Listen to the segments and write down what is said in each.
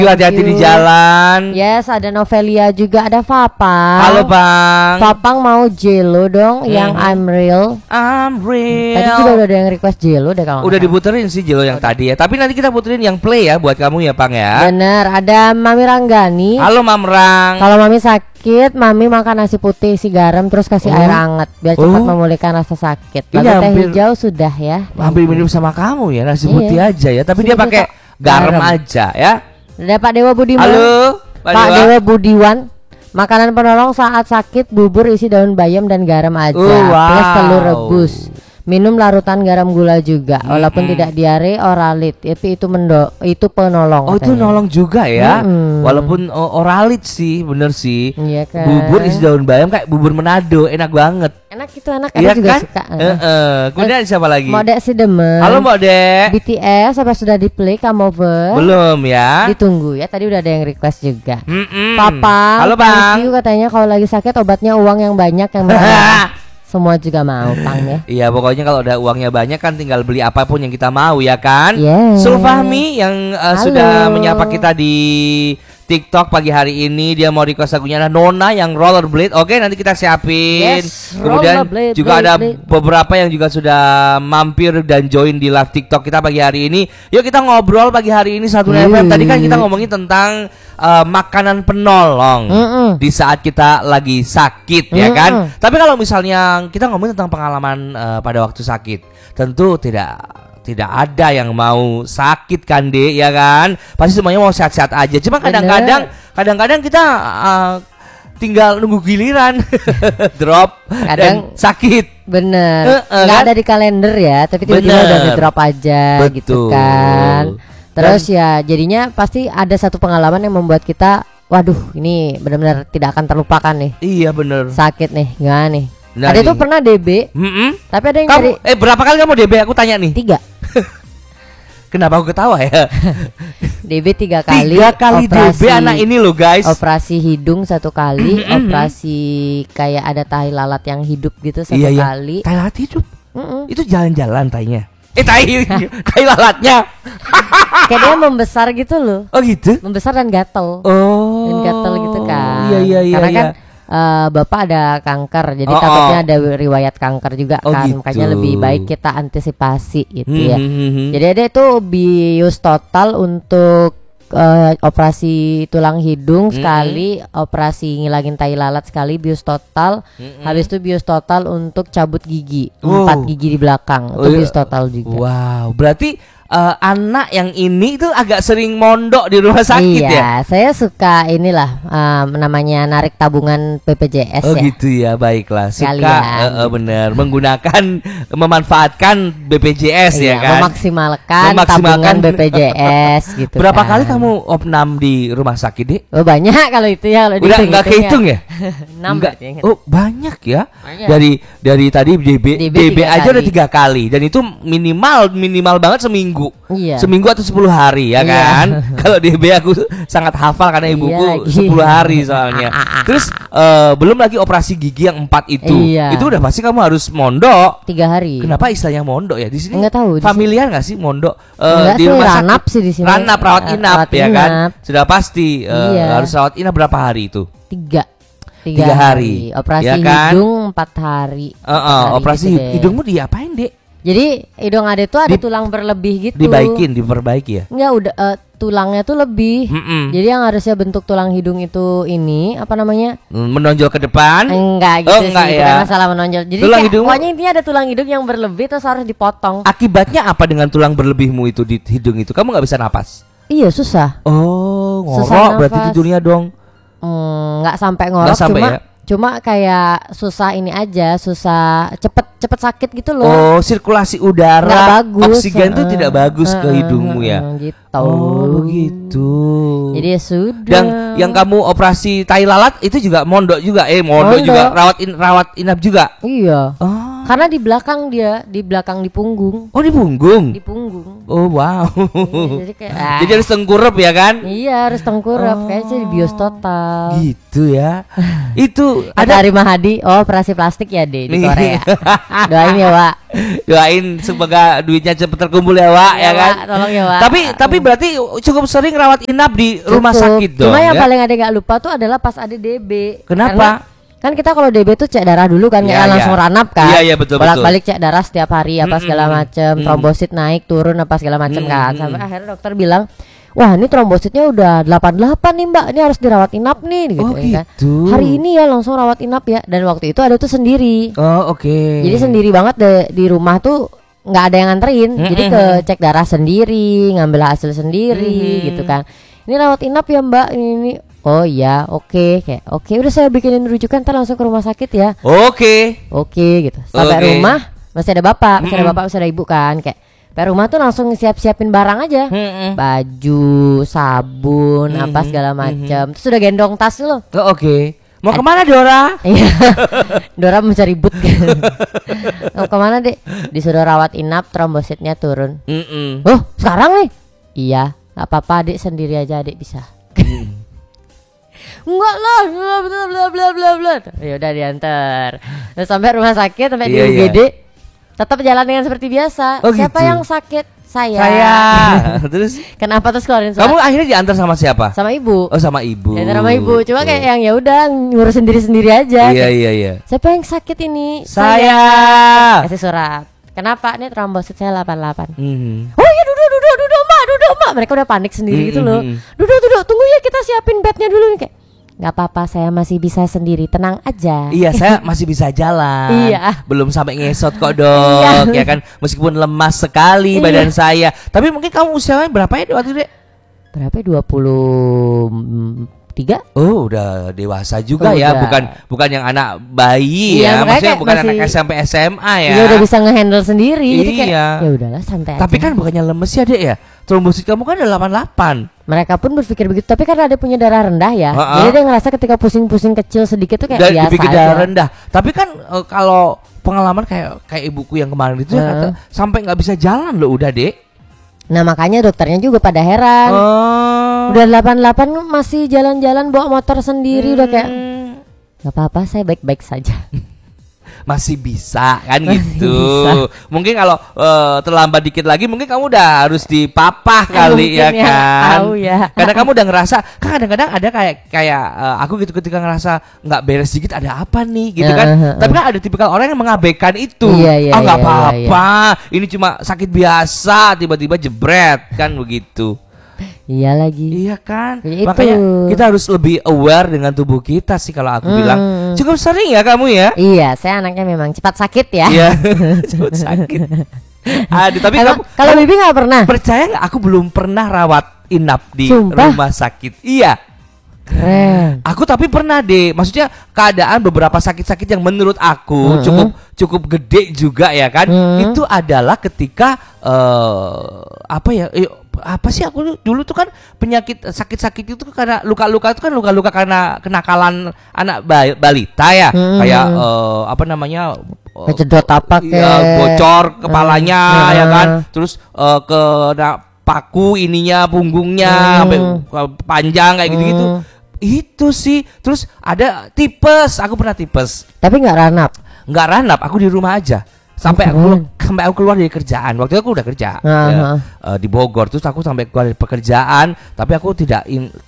Hati-hati di jalan. Yes, ada Novelia juga, ada Fapang. Halo Bang. Fapang mau Jello dong, yang I'm Real. I'm real. Tadi juga udah ada yang request Jello deh kalau. Udah diputerin sih Jello yang tadi ya. Tapi nanti kita puterin yang play ya buat kamu ya Pang ya. Bener, ada Mami Ranggani. Halo Mamrang. Kalau Mami sakit, Mami makan nasi putih isi garam terus kasih air hangat biar cepat memulihkan rasa sakit. Lalu teh hijau sudah ya. Hampir mirip sama kamu ya, nasi putih aja ya. Tapi dia pakai garam aja ya. Ada Pak Dewa Budiman. Halo Pak Dewa Budiwan. Makanan penolong saat sakit, bubur isi daun bayam dan garam aja, plus telur rebus. Minum larutan garam gula juga, walaupun tidak diare oralit, tapi itu penolong. Oh, itu nolong juga ya. Walaupun oralit sih, bener sih. Iya kan? Bubur isi daun bayam kayak bubur Manado, enak banget. Enak itu, enak. Iya juga kan? suka. Kemudian siapa lagi? Modek si demen. Halo Modek. BTS apa sudah di play Come Over? Belum ya. Ditunggu ya. Tadi udah ada yang request juga. Papa. Halo Bang. Thank you, katanya kalau lagi sakit obatnya uang yang banyak yang murah. Semua juga mau Pang ya. Iya pokoknya kalau udah uangnya banyak kan tinggal beli apapun yang kita mau ya kan. Sulfahmi yang sudah menyapa kita di TikTok pagi hari ini, dia mau request lagunya Nona yang Rollerblade. Oke, nanti kita siapin. Kemudian juga ada beberapa yang juga sudah mampir dan join di live TikTok kita pagi hari ini. Yuk kita ngobrol pagi hari ini 1 FM. Tadi kan kita ngomongin tentang makanan penolong di saat kita lagi sakit ya kan. Tapi kalau misalnya kita ngomongin tentang pengalaman pada waktu sakit, tentu tidak ada yang mau sakit kan Dek ya kan. Pasti semuanya mau sehat-sehat aja. Cuma kadang-kadang kita tinggal nunggu giliran drop dan sakit. Bener. Nggak ada di kalender ya, tapi tiba-tiba udah di drop aja. Betul. Gitu kan. Terus ya jadinya pasti ada satu pengalaman yang membuat kita, waduh ini benar-benar tidak akan terlupakan nih. Iya bener. Sakit nih, gimana nih? Nah, ada tuh pernah DB. Tapi ada yang kamu, berapa kali kamu DB? Aku tanya nih. 3. Kenapa aku ketawa ya? DB 3 kali. 3 kali operasi, DB anak ini loh guys. Operasi hidung 1 kali, operasi kayak ada tai lalat yang hidup gitu 1 kali. Tai lalat hidup? Itu jalan-jalan tainya. Tai lalatnya. Kayak dia membesar gitu loh. Oh gitu? Membesar dan gatel. Dan gatel gitu kan. Iya. Karena kan bapak ada kanker, jadi takutnya ada riwayat kanker juga kan. Gitu. Makanya lebih baik kita antisipasi gitu ya. Jadi ada itu bius total untuk operasi tulang hidung sekali, operasi ngilangin tai lalat sekali, bius total. Habis itu bius total untuk cabut gigi, 4 gigi di belakang. Itu bius total juga. Wow, berarti anak yang ini tuh agak sering mondok di rumah sakit ya? Iya, saya suka inilah namanya narik tabungan BPJS ya. Oh gitu ya, baiklah. Suka bener memanfaatkan BPJS ya kan? Memaksimalkan tabungan BPJS gitu. Berapa kali kamu opnam di rumah sakit, Dek? Oh banyak kalau itu ya. Udah nggak kehitung ya? 6 Oh banyak ya. Dari tadi DB aja udah 3 kali dan itu minimal banget seminggu. Seminggu atau 10 hari ya kan. Kalau DB aku sangat hafal karena ibuku 10 hari soalnya. Terus belum lagi operasi gigi yang 4 itu. Itu udah pasti kamu harus mondok 3 hari. Kenapa istilahnya mondok ya di sini? Enggak tahu. Familiar nggak sih mondok di rumah sakit? Ranap sih di sini. Ranap, rawat inap ya kan. Sudah pasti harus rawat inap berapa hari itu? 3 hari. Operasi hidung 4 hari. Operasi hidungmu diapain, Dek? Jadi hidung Ade tuh ada tulang berlebih gitu. Diperbaiki ya? Enggak, udah tulangnya tuh lebih. Jadi yang harusnya bentuk tulang hidung itu ini apa namanya? Menonjol ke depan? Enggak gitu sih, bukan masalah menonjol. Jadi pokoknya intinya ada tulang hidung yang berlebih terus harus dipotong. Akibatnya apa dengan tulang berlebihmu itu di hidung itu? Kamu nggak bisa napas? Iya, susah. Oh, ngorok berarti tidurnya dong. Nggak sampai ngorok, cuma kayak susah ini aja, susah cepet sakit gitu loh. Oh, sirkulasi udara, nggak bagus, oksigen tuh tidak bagus ke hidungmu ya. Gitu. Oh begitu. Jadi ya sudah. Dan yang kamu operasi tai lalat itu juga mondok juga, juga rawat inap juga. Iya. Oh Karena di belakang di punggung. Oh, di punggung. Di punggung. Oh, wow. Jadi kayak jadi harus tengkurap ya kan? Iya, harus tengkurap. Kayaknya di bios total. Gitu ya. Itu ada Ari Mahadi. Oh, operasi plastik ya, di Korea. Doain ya, Wak. Doain semoga duitnya cepat terkumpul ya, Wak, ya kan? Wak, tolong ya, Wak. Tapi berarti cukup sering rawat inap di rumah sakit dong. Cuma yang ya? paling ada gak lupa tuh adalah pas ada DB. Kenapa? Kan kita kalau DB tuh cek darah dulu kan, langsung ranap kan. Iya, betul. Bolak-balik cek darah setiap hari apa segala macem, trombosit naik turun apa segala macem kan. Sampai akhirnya dokter bilang, wah ini trombositnya udah 88 nih mbak, ini harus dirawat inap nih gitu, kan. Hari ini ya langsung rawat inap ya. Dan waktu itu ada tuh sendiri. Oh oke. Jadi sendiri banget di rumah tuh nggak ada yang nganterin. Jadi ke cek darah sendiri, ngambil hasil sendiri gitu kan. Ini rawat inap ya mbak, ini. Oh iya, oke, kayak oke, udah saya bikinin rujukan, ntar langsung ke rumah sakit ya. Oke gitu. Sampai rumah masih ada bapak, masih ada ibu kan, kayak sampai rumah tuh langsung siapin barang aja, baju, sabun, apa segala macam. Terus udah gendong tas lo. Oke. Mau kemana Dora? Dora mencari but. Mau kemana dek? Disuruh rawat inap, trombositnya turun. Oh sekarang nih? Iya, nggak apa-apa dek, sendiri aja dek bisa. Enggak lah, bla. Ya udah diantar. Terus sampai rumah sakit, sampai di UGD, tetap jalan dengan seperti biasa. Siapa gitu. yang sakit? Saya. Terus kenapa terus keluarin surat? Kamu akhirnya diantar sama siapa? Sama ibu. Oh, sama ibu. Diantar sama ibu. Cuma kayak yang ya udah ngurus sendiri aja. Iya. Siapa yang sakit ini? Saya. Kasih surat. Kenapa? Nih trombosit saya 88. Oh ya duduk mbak. Mereka udah panik sendiri gitu loh. Duduk, tunggu ya, kita siapin bednya dulu nih. Kayak nggak apa-apa, saya masih bisa sendiri, tenang aja. Iya, saya masih bisa jalan. Iya. Belum sampai ngesot kok dok. Ya kan, meskipun lemas sekali badan saya. Tapi mungkin kamu usianya berapa ya waktu itu? Berapa? 23. Oh, udah dewasa juga ya, bukan yang anak bayi ya, maksudnya bukan anak SMP SMA ya. Iya, udah bisa ngehandle sendiri. Jadi kayak Iya. ya udahlah, santai aja. Tapi kan bukannya lemes ya, Dek ya? Trombosit kamu kan ada 88. Mereka pun berpikir begitu, tapi karena dia punya darah rendah ya, jadi dia ngerasa ketika pusing-pusing kecil sedikit tuh kayak biasa aja. Darah rendah. Tapi kan kalau pengalaman kayak ibuku yang kemarin itu ya kata, sampai nggak bisa jalan loh udah Dek. Nah makanya dokternya juga pada heran. Udah 88 masih jalan-jalan bawa motor sendiri, udah kayak nggak apa-apa, saya baik-baik saja. Masih bisa kan gitu. Mungkin kalau terlambat dikit lagi mungkin kamu udah harus dipapah kali ya kan. Karena kamu udah ngerasa kan kadang-kadang ada kayak aku gitu ketika ngerasa nggak beres dikit ada apa nih gitu kan. Tapi kan ada tipikal orang yang mengabaikan itu. Nggak apa-apa. Ini cuma sakit biasa, tiba-tiba jebret kan begitu. Iya lagi. Iya kan. Itu. Makanya kita harus lebih aware dengan tubuh kita sih kalau aku bilang. Cukup sering ya kamu ya? Iya, saya anaknya memang cepat sakit ya. Iya, cepat sakit. Aduh, tapi kalau Bibi nggak pernah. Percaya nggak? Aku belum pernah rawat inap di rumah sakit. Iya. Keren. Aku tapi pernah deh. Maksudnya keadaan beberapa sakit-sakit yang menurut aku cukup gede juga ya kan. Itu adalah ketika apa sih aku dulu tuh kan penyakit sakit-sakit itu karena luka-luka itu kan luka-luka karena kenakalan anak balita ya. Kayak apa namanya? Kejedot apa bocor kepalanya ya kan. Terus kena paku ininya punggungnya sampai panjang kayak gitu-gitu. Itu sih. Terus ada tipes. Aku pernah tipes. Tapi nggak ranap, aku di rumah aja. Sampai aku keluar dari kerjaan. Waktu itu aku udah kerja di Bogor. Terus aku sampai keluar dari pekerjaan, tapi aku tidak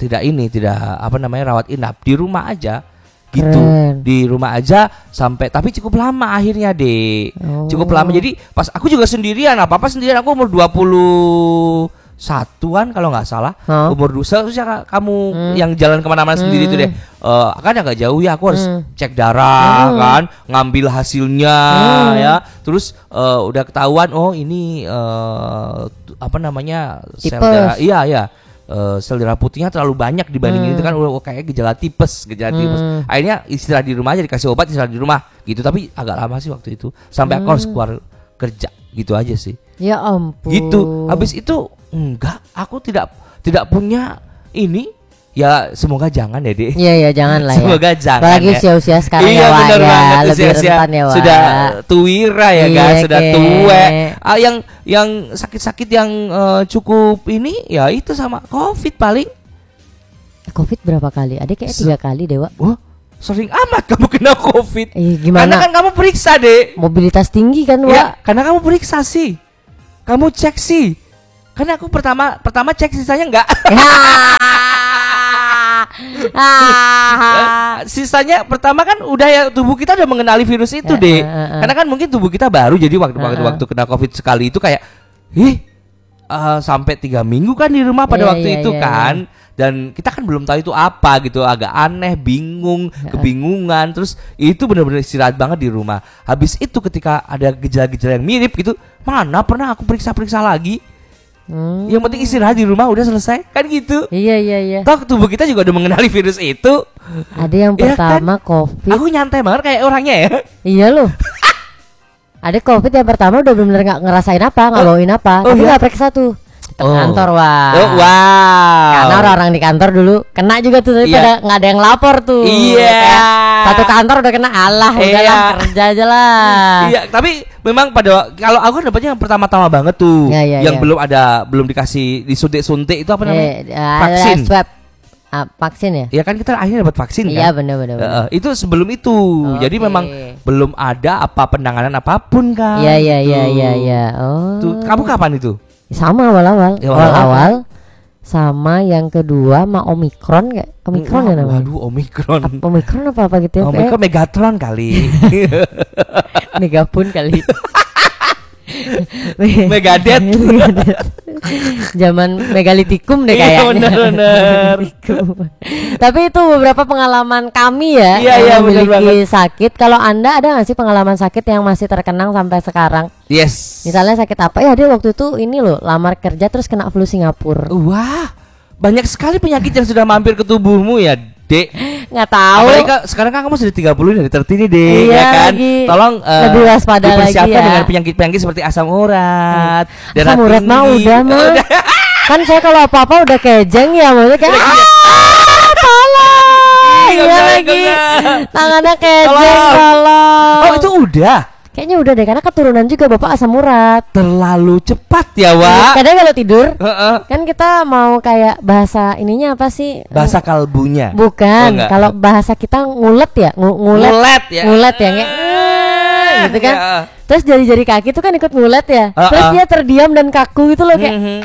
rawat inap di rumah aja. Gitu. Di rumah aja sampai, tapi cukup lama akhirnya deh. Cukup lama. Jadi pas aku juga sendirian, apa-apa sendirian. Aku umur 21-an kalau nggak salah. Umur 2 terus ya kamu yang jalan kemana-mana sendiri itu deh. Kan agak jauh ya, aku harus cek darah kan, ngambil hasilnya ya. Terus udah ketahuan ini apa namanya, sel darah. Iya. Sel darah putihnya terlalu banyak dibanding itu kan, kayak gejala tipes. Akhirnya istirahat di rumah aja, dikasih obat istirahat di rumah gitu. Tapi agak lama sih waktu itu, sampai aku harus keluar kerja gitu aja sih. Ya ampun. Gitu. Habis itu enggak, aku tidak punya ini Ya semoga jangan ya Dek. Iya jangan lah ya. Semoga jangan. Apalagi ya. usia sekarang iya, ya Wak bener ya. banget. Lebih rentan ya Wak. Sudah tuwira ya iya, guys, sudah tua. Yang sakit-sakit yang cukup ini ya itu sama COVID paling. COVID berapa kali? Ada kayak 3 kali deh Wak. Wah, sering amat kamu kena COVID. Gimana? Karena kan kamu periksa Dek. Mobilitas tinggi kan Wak. Ya, karena kamu periksa sih. Kamu cek sih. Karena aku pertama cek sisanya enggak. Sisanya pertama kan udah ya tubuh kita udah mengenali virus itu deh. Karena kan mungkin tubuh kita baru jadi waktu kena COVID sekali itu kayak sampai 3 minggu kan di rumah pada waktu itu kan. Dan kita kan belum tahu itu apa gitu, agak aneh, bingung, kebingungan. Terus itu benar-benar istirahat banget di rumah. Habis itu ketika ada gejala-gejala yang mirip gitu, mana pernah aku periksa-periksa lagi. Yang penting istirahat di rumah udah selesai kan gitu. Iya. Toh tubuh kita juga udah mengenali virus itu. Ada yang pertama kan? COVID. Aku nyantai banget kayak orangnya ya. Iya loh. Ada COVID yang pertama udah benar-benar nggak ngerasain apa, nggak bawain apa, tapi nggak periksa tuh. Kantor wow. Karena orang-orang di kantor dulu kena juga tuh, tapi pada nggak ada yang lapor tuh. Iya. Satu kantor udah kena, udahlah kerja aja lah. Iya, tapi memang kalau aku dapatnya yang pertama-tama banget tuh, yang belum dikasih disuntik-suntik itu apa namanya? Vaksin. Swab. Vaksin ya? Iya kan kita akhirnya dapat vaksin kan? Iya benar. Itu sebelum itu, jadi memang belum ada penanganan apapun kan? Iya. Oh. Tuh, kamu kapan itu? Sama awal-awal. Sama yang kedua Omikron gak? Omikron ya namanya? Waduh, Omikron. Omikron apa gitu ya? Omikron Megatron kali. Megapun kali. Megadet. Zaman megalitikum deh kayaknya. Bener. Tapi itu beberapa pengalaman kami ya yang memiliki sakit. Kalau Anda ada nggak sih pengalaman sakit yang masih terkenang sampai sekarang? Yes. Misalnya sakit apa? Ya dia waktu itu ini loh, lamar kerja terus kena flu Singapura. Wah, banyak sekali penyakit yang sudah mampir ke tubuhmu ya Dek. Nggak tahu. Apalagi sekarang kan kamu sudah 30 dari 30 nih Dek, ya kan? Tolong lebih waspada lagi ya. dengan penyakit-penyakit seperti asam urat. Asam urat mah udah mah. Kan saya kalau apa-apa udah kejeng ya, maksudnya kayak tolong. Iya lagi. Tangannya kejeng tolong. Oh, itu udah. Kayaknya udah deh, karena keturunan juga bapak asam urat. Terlalu cepat ya Wak. Kadang kalau tidur kan kita mau kayak bahasa ininya apa sih? Bahasa kalbunya. Bukan, kalau bahasa kita ngulet ya, ngulet ya kayak gitu kan. Terus jari-jari kaki tuh kan ikut ngulet ya. Terus dia terdiam dan kaku gitu loh kayak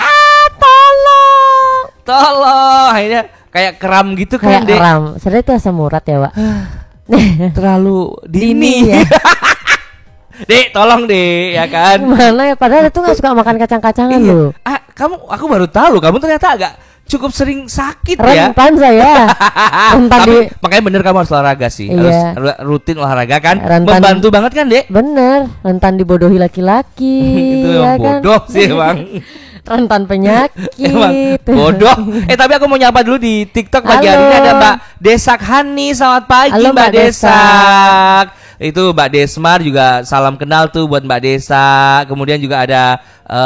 tolong. Akhirnya kayak kram gitu kan Dek. Kayak kram. Sebenarnya itu asam urat ya Wak. Terlalu dini ya. Dek, tolong Dek, ya kan? Mana ya, padahal itu gak suka makan kacang-kacangan loh. Aku baru tahu loh, kamu ternyata agak cukup sering sakit ya. Rentan saya. Tapi makanya bener kamu harus olahraga sih. Harus rutin olahraga kan. Membantu banget kan Dek? Bener, rentan dibodohi laki-laki. Itu ya kan? Bodoh sih Bang. Rentan penyakit. Emang bodoh. Tapi aku mau nyapa dulu di TikTok pagi hari ini ada Mbak Desak Hani. Selamat pagi. Halo, Mbak Desak. Itu Mbak Desmar juga salam kenal tuh buat Mbak Desa. Kemudian juga ada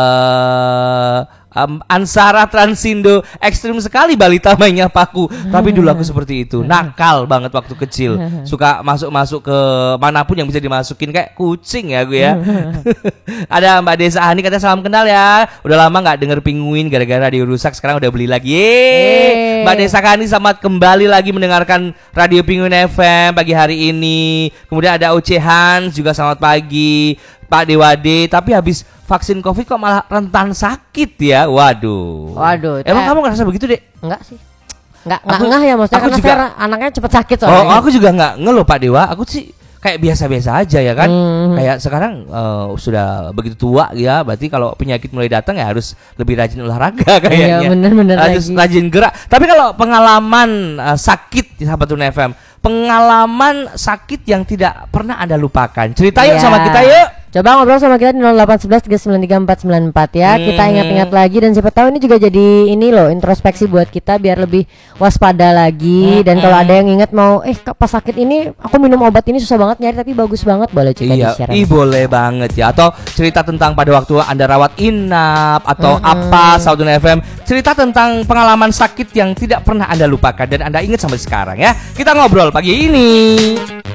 Ansara Transindo. Ekstrim sekali balita mainnya paku. Tapi dulu aku seperti itu, nakal banget waktu kecil. Suka masuk-masuk ke manapun yang bisa dimasukin kayak kucing ya gue ya. Ada Mbak Desa Hani katanya salam kenal ya. Udah lama gak denger Pinguin gara-gara dirusak, sekarang udah beli lagi. Mbak Desa Hani selamat kembali lagi mendengarkan Radio Pinguin FM pagi hari ini. Kemudian ada Oce Hans juga selamat pagi. Pak Dewade, tapi habis vaksin COVID kok malah rentan sakit ya. Waduh. Emang kamu ngerasa begitu Dek? Enggak sih. Enggak ngeh ya, maksudnya karena juga, saya anaknya cepet sakit soalnya. Oh, aku juga enggak ngeh loh Pak Dewa. Aku sih kayak biasa-biasa aja ya kan. Kayak sekarang sudah begitu tua ya, berarti kalau penyakit mulai datang ya harus lebih rajin olahraga kayaknya. Iya, bener harus rajin gerak. Tapi kalau pengalaman sakit di Sahabat FM, pengalaman sakit yang tidak pernah Anda lupakan, cerita yuk sama kita yuk. Coba ngobrol sama kita di 0811 393 494 ya. Kita ingat-ingat lagi dan siapa tahu ini juga jadi ini loh introspeksi buat kita biar lebih waspada lagi. Dan kalau ada yang ingat mau pas sakit ini aku minum obat ini susah banget nyari tapi bagus banget, boleh juga di-share. Boleh banget ya. Atau cerita tentang pada waktu Anda rawat inap atau apa Saudun FM, cerita tentang pengalaman sakit yang tidak pernah Anda lupakan dan Anda ingat sampai sekarang ya. Kita ngobrol pagi ini.